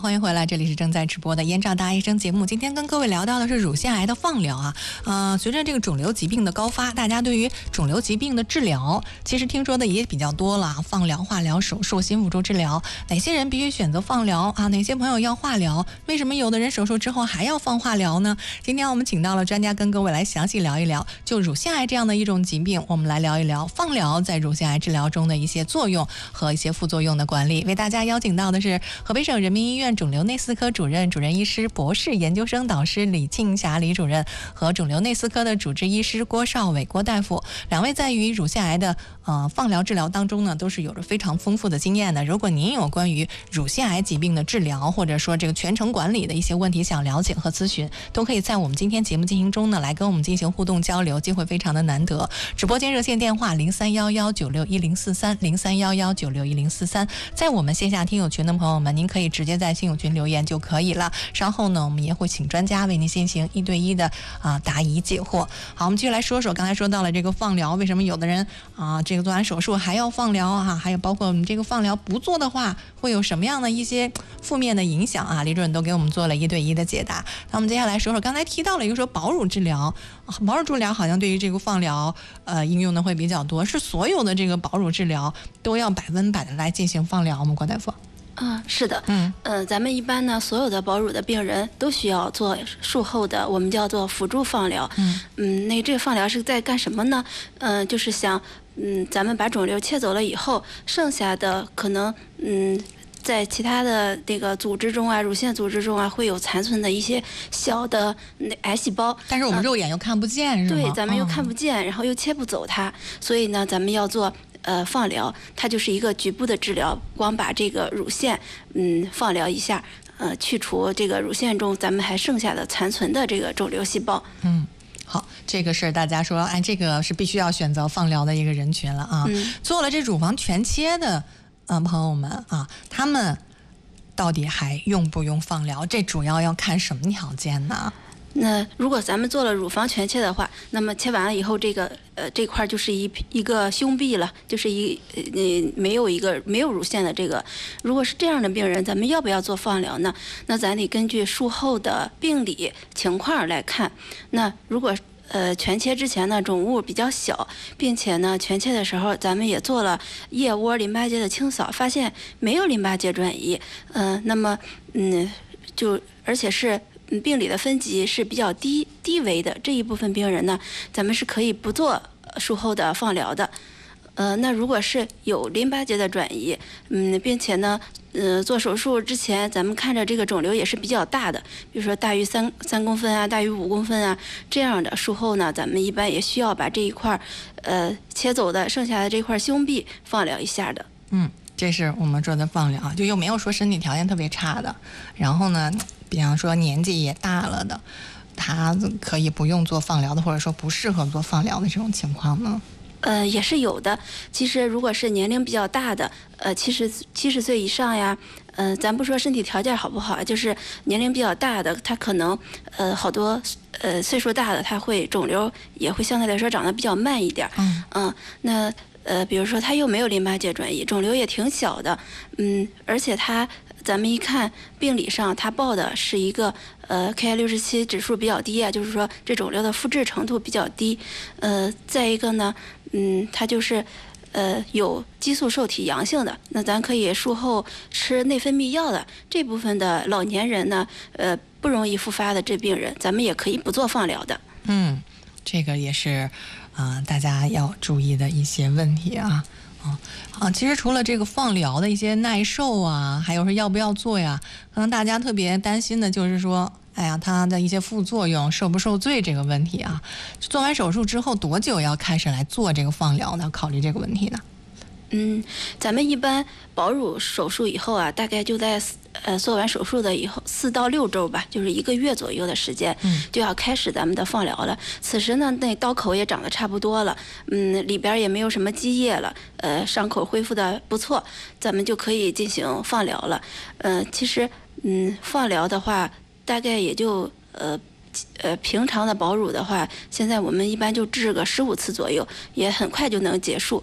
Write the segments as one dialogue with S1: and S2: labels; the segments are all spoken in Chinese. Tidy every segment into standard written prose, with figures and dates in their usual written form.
S1: 欢迎回来，这里是正在直播的燕赵大医生节目。今天跟各位聊到的是乳腺癌的放疗啊。随着这个肿瘤疾病的高发，大家对于肿瘤疾病的治疗，其实听说的也比较多了，放疗、化疗、手术、新辅助治疗，哪些人必须选择放疗啊？哪些朋友要化疗？为什么有的人手术之后还要放化疗呢？今天我们请到了专家跟各位来详细聊一聊，就乳腺癌这样的一种疾病，我们来聊一聊放疗在乳腺癌治疗中的一些作用和一些副作用的管理。为大家邀请到的是河北省人民医院肿瘤内四科主任、主任医师、博士研究生导师李庆霞李主任和肿瘤内四科的主治医师郭少伟郭大夫，两位在于乳腺癌的放疗治疗当中呢，都是有着非常丰富的经验的。如果您有关于乳腺癌疾病的治疗，或者说这个全程管理的一些问题想了解和咨询，都可以在我们今天节目进行中呢来跟我们进行互动交流，机会非常的难得。直播间热线电话0311961043，0311961043，在我们线下听友群的朋友们，您可以直接在听友群留言就可以了。稍后呢，我们也会请专家为您进行1对1的答疑解惑。好，我们继续来说说，刚才说到了这个放疗，为什么有的人这个做完手术还要放疗还有包括我们这个放疗不做的话，会有什么样的一些负面的影响李主任都给我们做了1对1的解答。那我们接下来说说，刚才提到了一个说保乳治疗，保乳治疗好像对于这个放疗应用的会比较多，是所有的这个保乳治疗都要100%的来进行放疗吗？郭大夫？
S2: 是的，咱们一般呢，所有的保乳的病人都需要做术后的我们叫做辅助放疗。那这个放疗是在干什么呢？就是想，咱们把肿瘤切走了以后，剩下的可能，在其他的这个组织中乳腺组织中会有残存的一些小的癌细胞，
S1: 但是我们肉眼又看不见，是吗？
S2: 对，咱们又看不见，然后又切不走它，所以呢，咱们要做放疗，它就是一个局部的治疗，光把这个乳腺放疗一下，去除这个乳腺中咱们还剩下的残存的这个肿瘤细胞。
S1: 好，这个是大家说，这个是必须要选择放疗的一个人群了做了这乳房全切的朋友们他们到底还用不用放疗？这主要要看什么条件呢？
S2: 那如果咱们做了乳房全切的话，那么切完了以后，这块就是一个胸壁了，就是没有乳腺的这个。如果是这样的病人，咱们要不要做放疗呢？那咱得根据术后的病理情况来看。那如果全切之前呢，肿物比较小，并且呢，全切的时候咱们也做了腋窝淋巴结的清扫，发现没有淋巴结转移，那么而且是病理的分级是比较低微的，这一部分病人呢，咱们是可以不做术后的放疗的。那如果是有淋巴结的转移，并且呢，做手术之前，咱们看着这个肿瘤也是比较大的，比如说大于3公分大于5公分这样的，术后呢，咱们一般也需要把这一块切走的剩下的这块胸壁放疗一下的。
S1: 这是我们说的放疗，就又没有说身体条件特别差的，然后呢，比方说年纪也大了的，他可以不用做放疗的，或者说不适合做放疗的这种情况呢？
S2: 也是有的。其实如果是年龄比较大的，70岁以上呀，咱不说身体条件好不好，就是年龄比较大的，他可能好多岁数大的，他会肿瘤也会相对来说长得比较慢一点。那比如说他又没有淋巴结转移，肿瘤也挺小的，而且咱们一看病理上，他报的是一个KI67指数比较低就是说这肿瘤的复制程度比较低。再一个呢，它就是有激素受体阳性的，那咱可以术后吃内分泌药的这部分的老年人呢，不容易复发的这病人，咱们也可以不做放疗的。
S1: 这个也是大家要注意的一些问题其实除了这个放疗的一些耐受还有是要不要做呀，可能大家特别担心的就是说，它的一些副作用受不受罪这个问题做完手术之后多久要开始来做这个放疗呢？考虑这个问题呢？
S2: 咱们一般保乳手术以后大概就在做完手术的以后4到6周吧，就是1个月左右的时间，就要开始咱们的放疗了。此时呢，那刀口也长得差不多了，里边也没有什么积液了，伤口恢复的不错，咱们就可以进行放疗了。其实放疗的话，大概也就平常的保乳的话，现在我们一般就治个15次左右，也很快就能结束。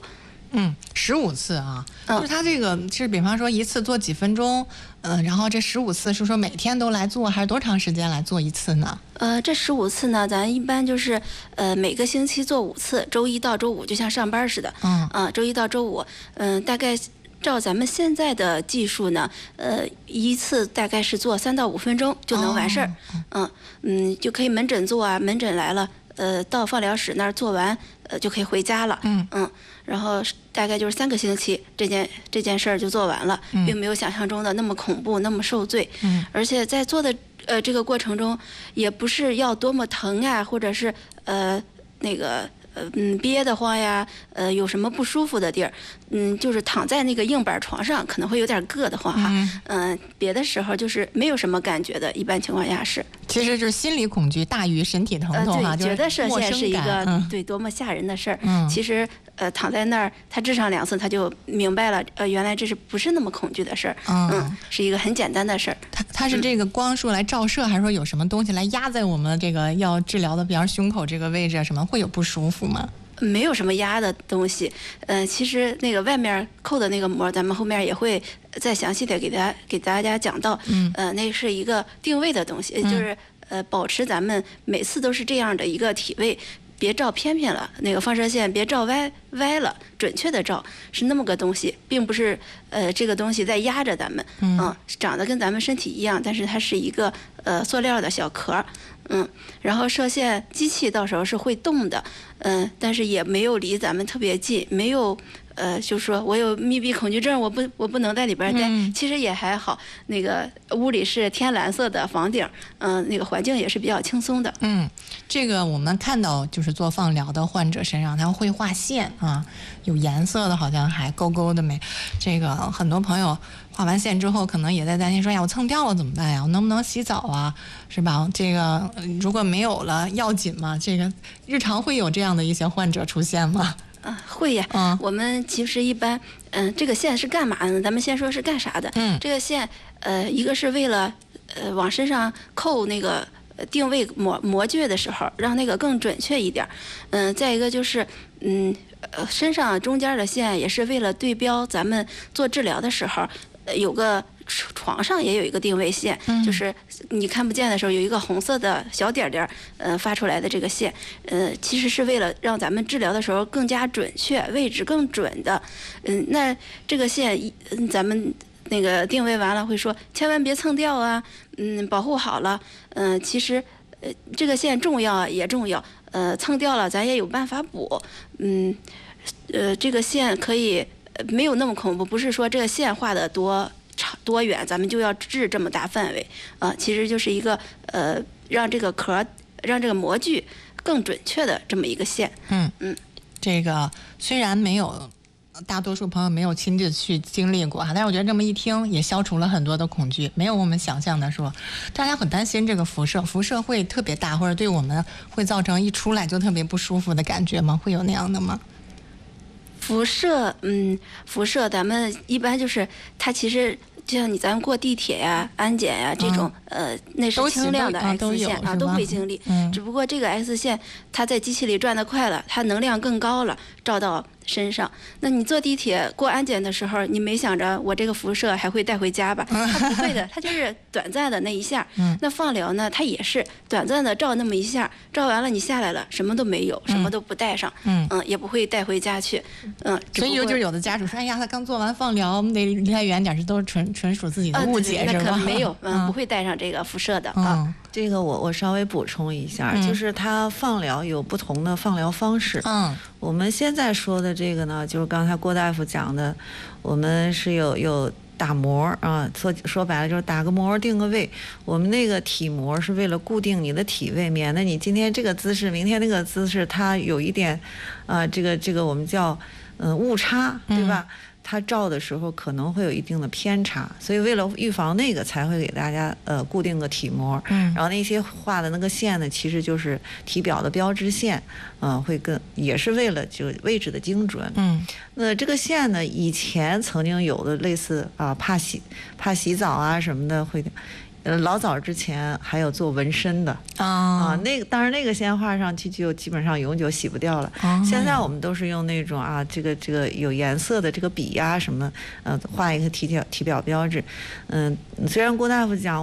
S1: 15次啊，就是它这个是比方说一次做几分钟，然后这15次是说每天都来做，还是多长时间来做一次呢？
S2: 这15次呢，咱一般就是每个星期做5次，周一到周五就像上班似的。周一到周五，大概照咱们现在的技术呢，一次大概是做3到5分钟就能完事儿。就可以门诊做啊，门诊来了，到放疗室那儿做完，就可以回家了。然后大概就是3个星期，这件事儿就做完了，并没有想象中的那么恐怖，那么受罪。而且在做的这个过程中，也不是要多么疼啊，或者是那个憋得慌呀，有什么不舒服的地儿，就是躺在那个硬板床上可能会有点硌得慌哈。别的时候就是没有什么感觉的，一般情况下是。
S1: 其实就是心理恐惧大于身体疼痛哈，
S2: 对，觉得射线是一个
S1: 对
S2: 多么吓人的事儿。其实躺在那儿，他治上2次，他就明白了，原来这不是那么恐惧的事儿。是一个很简单的事儿。
S1: 它是这个光束来照射，还是说有什么东西来压在我们这个要治疗的，比方胸口这个位置什么会有不舒服吗？
S2: 没有什么压的东西。其实那个外面扣的那个膜，咱们后面也会再详细的给大家讲到。那是一个定位的东西，就是保持咱们每次都是这样的一个体位。别照偏了，那个放射线别照歪了，准确的照是那么个东西，并不是这个东西在压着咱们。长得跟咱们身体一样，但是它是一个塑料的小壳。然后射线机器到时候是会动的，但是也没有离咱们特别近，没有就是说我有密闭恐惧症，我不能在里边待。其实也还好，那个屋里是天蓝色的房顶，那个环境也是比较轻松的。
S1: 这个我们看到就是做放疗的患者身上，他会画线啊，有颜色的，好像还勾勾的没。这个很多朋友画完线之后，可能也在担心说呀，我蹭掉了怎么办呀？我能不能洗澡啊？是吧？这个如果没有了要紧吗？这个日常会有这样的一些患者出现吗？
S2: 会呀。我们其实一般，这个线是干嘛呢？咱们先说是干啥的。这个线，一个是为了往身上扣那个定位模具的时候，让那个更准确一点。再一个就是，身上中间的线也是为了对标咱们做治疗的时候，有个床上也有一个定位线，就是你看不见的时候有一个红色的小点点，发出来的这个线，其实是为了让咱们治疗的时候更加准确，位置更准的。那这个线，咱们那个定位完了会说千万别蹭掉啊，保护好了。其实这个线重要也重要，蹭掉了咱也有办法补。这个线可以没有那么恐怖，不是说这个线画的多远咱们就要治这么大范围。其实就是一个让这个壳让这个模具更准确的这么一个线。
S1: 这个虽然没有大多数朋友没有亲自去经历过，但是我觉得这么一听也消除了很多的恐惧。没有我们想象的说大家很担心这个辐射会特别大，或者对我们会造成一出来就特别不舒服的感觉吗？会有那样的吗？
S2: 辐射咱们一般就是它其实就像咱们过地铁呀、安检呀这种，那是轻量的 X 线啊，都会经历。只不过这个 X 线它在机器里转得快了，它能量更高了，照到身上。那你坐地铁过安检的时候，你没想着我这个辐射还会带回家吧？它不会的，它就是短暂的那一下。那放疗呢，它也是短暂的照那么一下，照完了你下来了，什么都没有，什么都不带上，也不会带回家去。
S1: 所以就是有的家属说，哎呀，他刚做完放疗，我们得离他远点，这都是纯属自己的误解，是吧？
S2: 那可没有，不会带上这个辐射的啊。
S3: 这个我稍微补充一下，就是它放疗有不同的放疗方式。我们现在说的这个呢，就是刚才郭大夫讲的，我们是有打膜啊，说白了就是打个膜定个位。我们那个体膜是为了固定你的体位，免得你今天这个姿势，明天那个姿势，它有一点这个我们叫误差，对吧？它照的时候可能会有一定的偏差，所以为了预防那个，才会给大家固定个体膜。然后那些画的那个线呢，其实就是体表的标志线，会也是为了就位置的精准。那这个线呢，以前曾经有的类似怕洗澡啊什么的会。 老早之前还有做纹身的那个当然那个先画上去就基本上永久洗不掉了。现在我们都是用那种这个有颜色的这个笔呀什么，画一个体表标志。虽然郭大夫讲